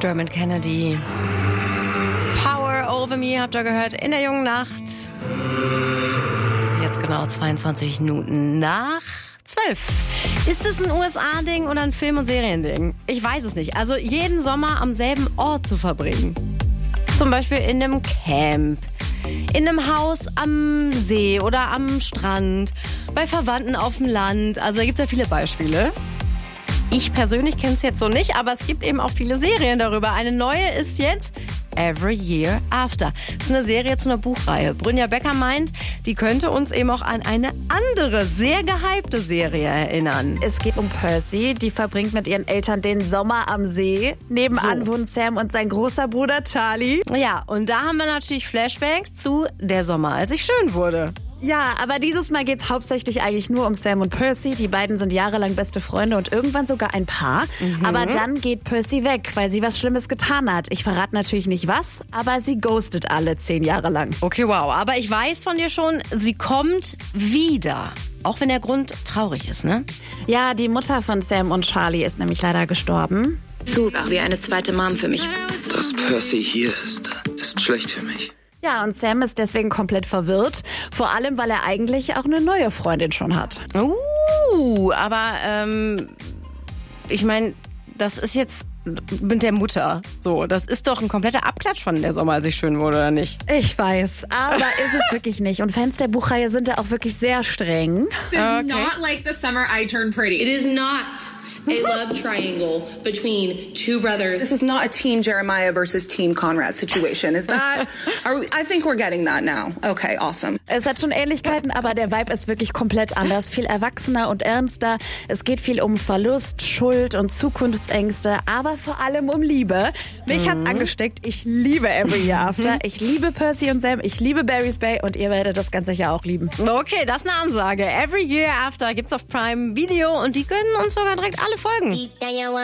Dermot Kennedy. Power Over Me habt ihr gehört in der jungen Nacht. Jetzt genau 22 Minuten nach 12. Ist es ein USA-Ding oder ein Film- und Seriending? Ich weiß es nicht. Also jeden Sommer am selben Ort zu verbringen. Zum Beispiel in einem Camp, in einem Haus am See oder am Strand, bei Verwandten auf dem Land. Also da gibt es ja viele Beispiele. Ich persönlich kenne es jetzt so nicht, aber es gibt eben auch viele Serien darüber. Eine neue ist jetzt Every Year After. Das ist eine Serie zu einer Buchreihe. Brynja Becker meint, die könnte uns eben auch an eine andere, sehr gehypte Serie erinnern. Es geht um Percy, die verbringt mit ihren Eltern den Sommer am See. Nebenan wohnen Sam und sein großer Bruder Charlie. Ja, und da haben wir natürlich Flashbacks zu Der Sommer, als ich schön wurde. Ja, aber dieses Mal geht's hauptsächlich eigentlich nur um Sam und Percy. Die beiden sind jahrelang beste Freunde und irgendwann sogar ein Paar. Aber dann geht Percy weg, weil sie was Schlimmes getan hat. Ich verrate natürlich nicht was, aber sie ghostet alle 10 Jahre lang. Okay, wow. Aber ich weiß von dir schon, sie kommt wieder. Auch wenn der Grund traurig ist, ne? Ja, die Mutter von Sam und Charlie ist nämlich leider gestorben. War wie eine zweite Mom für mich. Dass Percy hier ist schlecht für mich. Ja, und Sam ist deswegen komplett verwirrt. Vor allem, weil er eigentlich auch eine neue Freundin schon hat. Aber ich meine, das ist jetzt mit der Mutter so. Das ist doch ein kompletter Abklatsch von Der Sommer, als ich schön wurde, oder nicht? Ich weiß, aber ist es wirklich nicht. Und Fans der Buchreihe sind da auch wirklich sehr streng. This is not like the summer I turned pretty. It is not a love triangle between two brothers. This is not a Team Jeremiah versus Team Conrad situation. Is that? I think we're getting that now. Okay, awesome. Es hat schon Ähnlichkeiten, aber der Vibe ist wirklich komplett anders. Viel erwachsener und ernster. Es geht viel um Verlust, Schuld und Zukunftsängste, aber vor allem um Liebe. Mich hat's angesteckt. Ich liebe Every Year After. Ich liebe Percy und Sam. Ich liebe Barry's Bay und ihr werdet das ganz sicher auch lieben. Okay, das ist eine Ansage. Every Year After gibt's auf Prime Video und die können uns sogar direkt alle folgen.